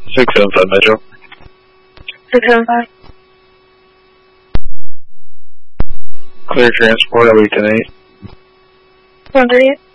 675 Metro. 675. Clear transport, LE 10-8. 138.